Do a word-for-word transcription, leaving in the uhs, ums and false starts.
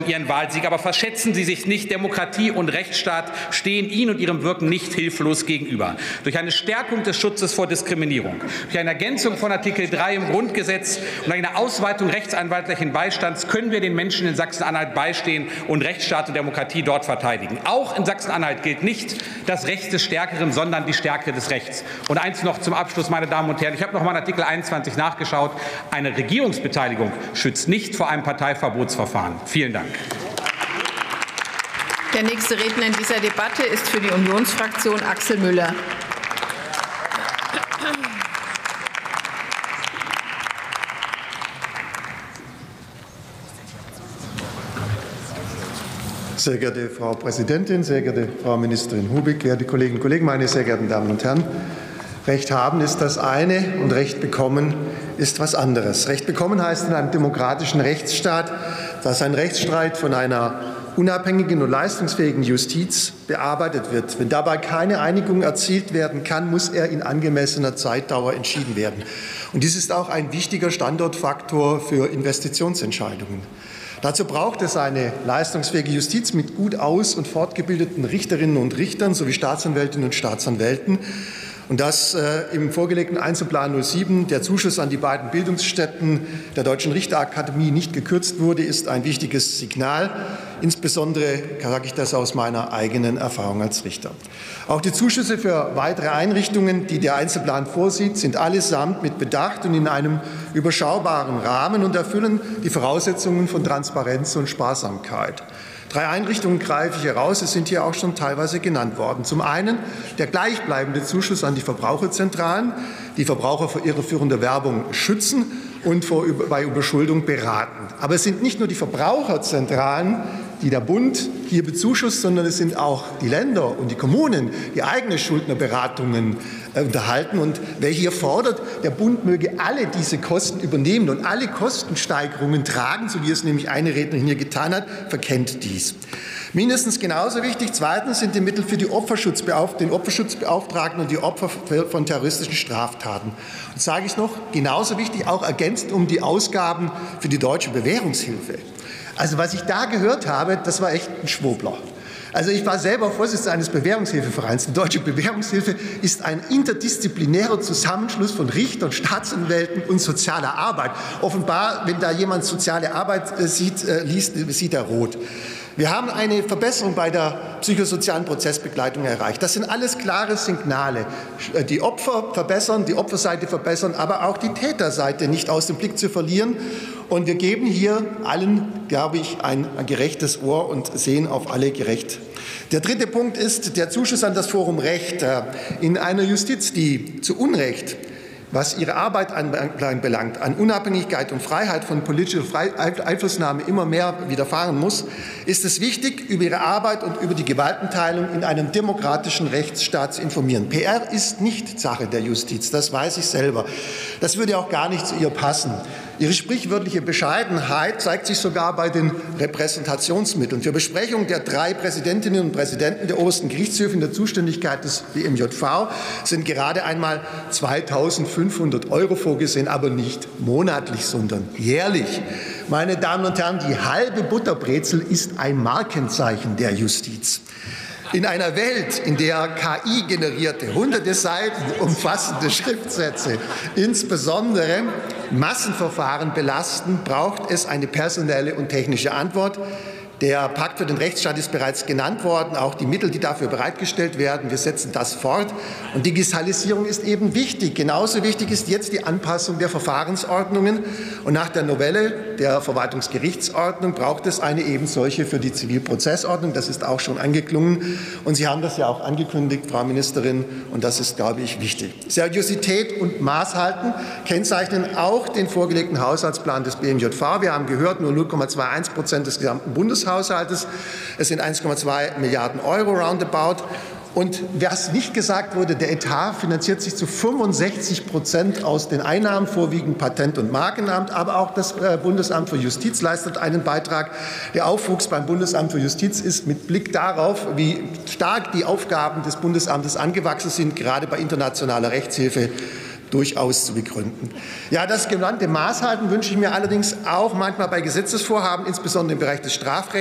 Ihren Wahlsieg. Aber verschätzen Sie sich nicht, Demokratie und Rechtsstaat stehen Ihnen und Ihrem Wirken nicht hilflos gegenüber. Durch eine Stärkung des Schutzes vor Diskriminierung, durch eine Ergänzung von Artikel drei im Grundgesetz und eine Ausweitung rechtsanwaltlichen Beistands können wir den Menschen in Sachsen-Anhalt beistehen und Rechtsstaat und Demokratie dort verteidigen. Auch in Sachsen-Anhalt gilt nicht das Recht des Stärkeren, sondern die Stärke des Rechts. Und eins noch zum Abschluss, meine Damen und Herren. Ich habe noch mal Artikel einundzwanzig nachgeschaut. Eine Regierungsbeteiligung schützt nicht vor einem Parteiverbotsverfahren. Vielen Dank. Der nächste Redner in dieser Debatte ist für die Unionsfraktion Axel Müller. Sehr geehrte Frau Präsidentin, sehr geehrte Frau Ministerin Hubig, werte Kolleginnen und Kollegen, meine sehr geehrten Damen und Herren! Recht haben ist das eine und Recht bekommen ist was anderes. Recht bekommen heißt in einem demokratischen Rechtsstaat, dass ein Rechtsstreit von einer unabhängigen und leistungsfähigen Justiz bearbeitet wird. Wenn dabei keine Einigung erzielt werden kann, muss er in angemessener Zeitdauer entschieden werden. Und dies ist auch ein wichtiger Standortfaktor für Investitionsentscheidungen. Dazu braucht es eine leistungsfähige Justiz mit gut aus- und fortgebildeten Richterinnen und Richtern sowie Staatsanwältinnen und Staatsanwälten. Und dass äh, im vorgelegten Einzelplan null sieben der Zuschuss an die beiden Bildungsstätten der Deutschen Richterakademie nicht gekürzt wurde, ist ein wichtiges Signal. Insbesondere sage ich das aus meiner eigenen Erfahrung als Richter. Auch die Zuschüsse für weitere Einrichtungen, die der Einzelplan vorsieht, sind allesamt mit Bedacht und in einem überschaubaren Rahmen und erfüllen die Voraussetzungen von Transparenz und Sparsamkeit. Drei Einrichtungen greife ich heraus, es sind hier auch schon teilweise genannt worden. Zum einen der gleichbleibende Zuschuss an die Verbraucherzentralen, die Verbraucher vor irreführender Werbung schützen und vor, bei Überschuldung beraten. Aber es sind nicht nur die Verbraucherzentralen, die der Bund hier bezuschusst, sondern es sind auch die Länder und die Kommunen, die eigene Schuldnerberatungen äh, unterhalten. Und wer hier fordert, der Bund möge alle diese Kosten übernehmen und alle Kostensteigerungen tragen, so wie es nämlich eine Rednerin hier getan hat, verkennt dies. Mindestens genauso wichtig, zweitens sind die Mittel für die Opferschutzbeauf- den Opferschutzbeauftragten und die Opfer von terroristischen Straftaten. Und sage ich noch, genauso wichtig, auch ergänzt um die Ausgaben für die deutsche Bewährungshilfe. Also was ich da gehört habe, das war echt ein Schwurbler. Also ich war selber Vorsitzender eines Bewährungshilfevereins. Die Deutsche Bewährungshilfe ist ein interdisziplinärer Zusammenschluss von Richtern, Staatsanwälten und sozialer Arbeit. Offenbar, wenn da jemand soziale Arbeit äh, sieht, äh, liest, sieht er rot. Wir haben eine Verbesserung bei der psychosozialen Prozessbegleitung erreicht. Das sind alles klare Signale. Die Opfer verbessern, die Opferseite verbessern, aber auch die Täterseite nicht aus dem Blick zu verlieren. Und wir geben hier allen, glaube ich, ein, ein gerechtes Ohr und sehen auf alle gerecht. Der dritte Punkt ist der Zuschuss an das Forum Recht. In einer Justiz, die zu Unrecht, was ihre Arbeit anbelangt, an Unabhängigkeit und Freiheit von politischer Einflussnahme immer mehr widerfahren muss, ist es wichtig, über ihre Arbeit und über die Gewaltenteilung in einem demokratischen Rechtsstaat zu informieren. P R ist nicht Sache der Justiz, das weiß ich selber. Das würde auch gar nicht zu ihr passen. Ihre sprichwörtliche Bescheidenheit zeigt sich sogar bei den Repräsentationsmitteln. Für Besprechungen der drei Präsidentinnen und Präsidenten der obersten Gerichtshöfe in der Zuständigkeit des B M J V sind gerade einmal zweitausendfünfhundert Euro vorgesehen, aber nicht monatlich, sondern jährlich. Meine Damen und Herren, die halbe Butterbrezel ist ein Markenzeichen der Justiz. In einer Welt, in der K I-generierte, hunderte Seiten umfassende Schriftsätze insbesondere Massenverfahren belasten, braucht es eine personelle und technische Antwort. Der Pakt für den Rechtsstaat ist bereits genannt worden, auch die Mittel, die dafür bereitgestellt werden. Wir setzen das fort. Und Digitalisierung ist eben wichtig. Genauso wichtig ist jetzt die Anpassung der Verfahrensordnungen. Und nach der Novelle der Verwaltungsgerichtsordnung braucht es eine eben solche für die Zivilprozessordnung. Das ist auch schon angeklungen. Und Sie haben das ja auch angekündigt, Frau Ministerin. Und das ist, glaube ich, wichtig. Seriosität und Maßhalten kennzeichnen auch den vorgelegten Haushaltsplan des B M J V. Wir haben gehört, nur null Komma einundzwanzig Prozent des gesamten Bundeshaushalts. Es sind eins Komma zwei Milliarden Euro roundabout. Und was nicht gesagt wurde, der Etat finanziert sich zu fünfundsechzig Prozent aus den Einnahmen, vorwiegend Patent- und Markenamt, aber auch das Bundesamt für Justiz leistet einen Beitrag. Der Aufwuchs beim Bundesamt für Justiz ist mit Blick darauf, wie stark die Aufgaben des Bundesamtes angewachsen sind, gerade bei internationaler Rechtshilfe, durchaus zu begründen. Ja, das genannte Maßhalten wünsche ich mir allerdings auch manchmal bei Gesetzesvorhaben, insbesondere im Bereich des Strafrechts.